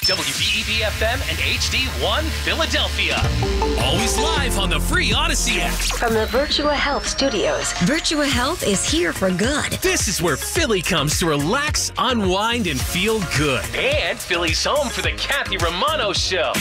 WBEB FM and HD1 Philadelphia. Always live on the free Odyssey app. From the Virtua Health Studios. Virtua Health is here for good. This is where Philly comes to relax, unwind, and feel good. And Philly's home for the Kathy Romano Show.